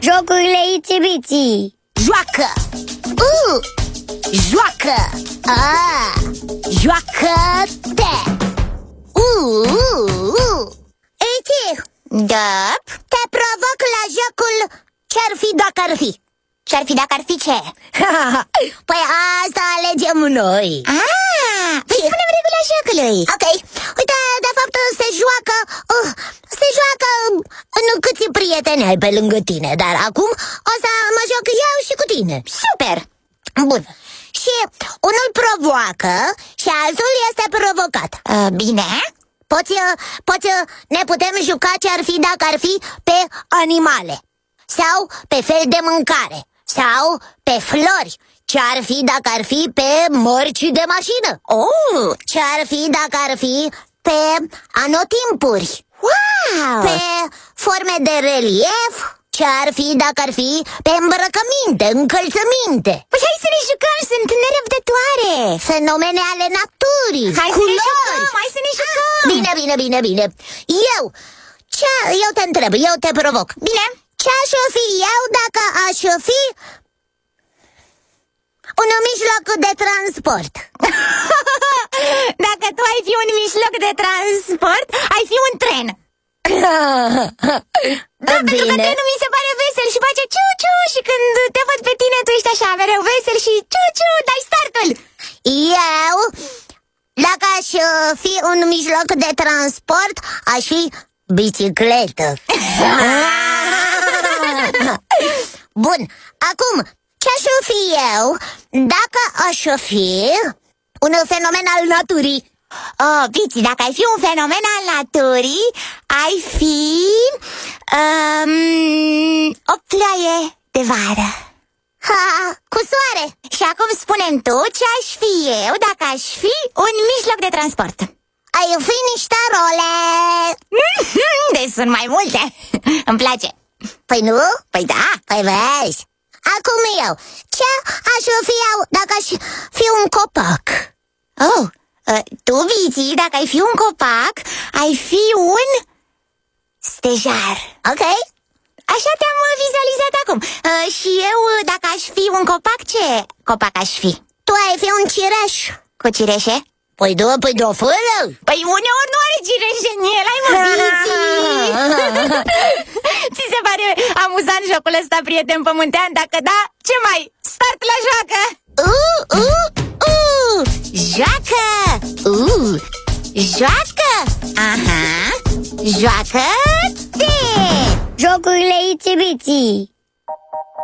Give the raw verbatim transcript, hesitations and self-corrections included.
Jocurile Itsy-Bitsy. Joacă! Uh! Joacă! Ah! Joacă-te! Uh! Uh! Uh! Iti! Da? Te provoc la jocul Ce-ar fi dacă ar fi. Ce-ar fi dacă ar fi ce? Păi asta alegem noi. Ah! Păi spunem regula jocului. Ok. Uite, de fapt se joacă uh, Se joacă în câți prieteni ai pe lângă tine. Dar acum o să mă joc eu și cu tine. Super! Bun. Și unul provoacă și altul este provocat. uh, Bine. Poți, poți, ne putem juca ce-ar fi dacă ar fi pe animale, sau pe fel de mâncare, sau pe flori. Ce-ar fi dacă ar fi pe mărci de mașină. Oh! Ce-ar fi dacă ar fi pe anotimpuri. Wow! Pe forme de relief. Ce-ar fi dacă ar fi pe îmbrăcăminte, încălțăminte. Păi hai să ne jucăm, sunt nerăbdătoare. Fenomene ale naturii. Hai culori. Să ne jucăm, hai să ne jucăm. Bine, bine, bine, bine. Eu, ce, eu te întreb, eu te provoc. Bine. Ce-aș fi eu dacă aș fi un mijloc de transport? Dacă tu ai fi un mijloc de transport, ai fi un tren. Da, pentru că trenul mi se pare vesel și face ciu-ciu. Și când te văd pe tine, tu ești așa mereu vesel și ciu-ciu, dai startul. Eu, dacă aș fi un mijloc de transport, aș fi bicicletă. Bun, acum, ce-aș fi eu dacă aș fi un fenomen al naturii? Oh, Bici, dacă ai fi un fenomen al naturii, ai fi um, o ploaie de vară. Ha, cu soare. Și acum spune-mi tu ce aș fi eu dacă aș fi un mijloc de transport. Ai fi niște role. Deci sunt mai multe. Îmi place. Păi nu? Păi da. Păi vezi. Acum eu, ce aș fi eu dacă aș fi un copac? Oh, uh, tu, Bici, dacă ai fi un copac, ai fi un stejar. Ok. Așa te-am vizualizat acum. uh, Și eu, dacă aș fi un copac, ce copac aș fi? Tu ai fi un cireș. Cu cireșe? Păi da, păi da, fără. Păi uneori nu are cireșe în el, ai mă, Bici. Ți se pare amuzant jocul ăsta, prieten pământean? Dacă da, ce mai? Start la joacă! Uh, uh, uh! Joacă! Uh! Joacă! Aha! Joacă-te! Jocurile Itsy-Bitsy.